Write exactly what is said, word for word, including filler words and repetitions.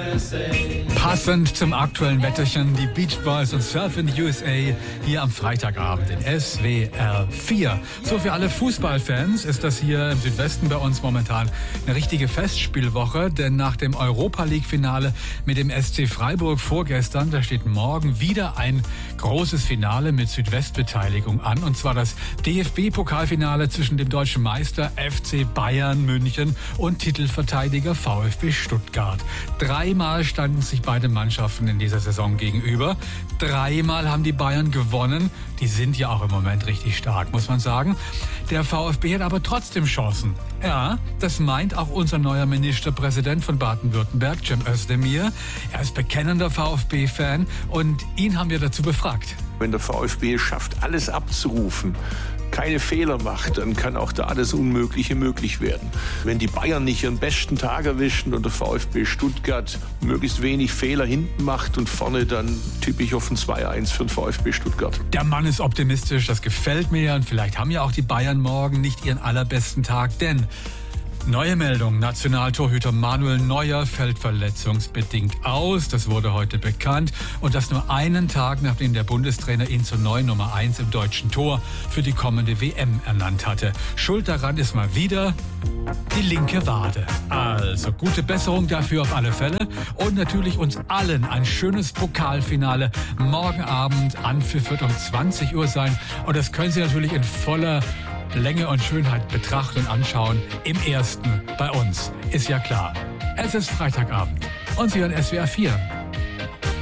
Passend zum aktuellen Wetterchen, die Beach Boys und Surf in the U S A hier am Freitagabend in S W R vier. So, für alle Fußballfans ist das hier im Südwesten bei uns momentan eine richtige Festspielwoche, denn nach dem Europa-League-Finale mit dem S C Freiburg vorgestern, da steht morgen wieder ein großes Finale mit Südwestbeteiligung an, und zwar das D F B-Pokalfinale zwischen dem deutschen Meister F C Bayern München und Titelverteidiger VfB Stuttgart. Dreimal standen sich beide Mannschaften in dieser Saison gegenüber. Dreimal haben die Bayern gewonnen. Die sind ja auch im Moment richtig stark, muss man sagen. Der VfB hat aber trotzdem Chancen. Ja, das meint auch unser neuer Ministerpräsident von Baden-Württemberg, Cem Özdemir. Er ist bekennender VfB-Fan und ihn haben wir dazu befragt. Wenn der VfB es schafft, alles abzurufen, keine Fehler macht, dann kann auch da alles Unmögliche möglich werden. Wenn die Bayern nicht ihren besten Tag erwischen und der VfB Stuttgart möglichst wenig Fehler hinten macht und vorne, dann tippe ich auf ein zwei eins für den VfB Stuttgart. Der Mann ist optimistisch, das gefällt mir, und vielleicht haben ja auch die Bayern morgen nicht ihren allerbesten Tag, denn neue Meldung: Nationaltorhüter Manuel Neuer fällt verletzungsbedingt aus. Das wurde heute bekannt. Und das nur einen Tag, nachdem der Bundestrainer ihn zur neuen Nummer eins im deutschen Tor für die kommende W M ernannt hatte. Schuld daran ist mal wieder die linke Wade. Also gute Besserung dafür auf alle Fälle. Und natürlich uns allen ein schönes Pokalfinale morgen Abend. Anpfiff wird um zwanzig Uhr sein. Und das können Sie natürlich in voller Länge und Schönheit betrachten und anschauen. Im ersten bei uns, ist ja klar. Es ist Freitagabend und Sie hören S W R vier.